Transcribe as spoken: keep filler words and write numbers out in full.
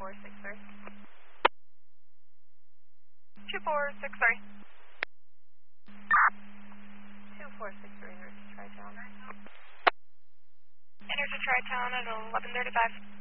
four six three. two four six three. two four six three, Energy Tri-Town. Energy Tri-Town at eleven thirty-five.